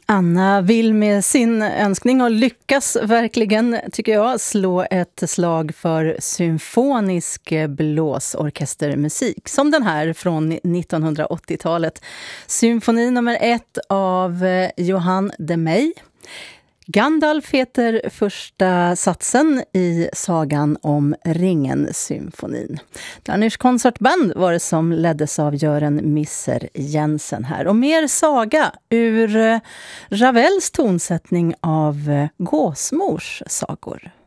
Anna vill med sin önskning och lyckas verkligen, tycker jag, slå ett slag för symfonisk blåsorkestermusik. Som den här från 1980-talet. Symfoni nummer 1 av Johann de Meij. Gandalf heter första satsen i sagan om Ringen-symfonin. Danish Concertband var det som leddes av Göran Misser Jensen här. Och mer saga ur Ravels tonsättning av Gåsmors sagor.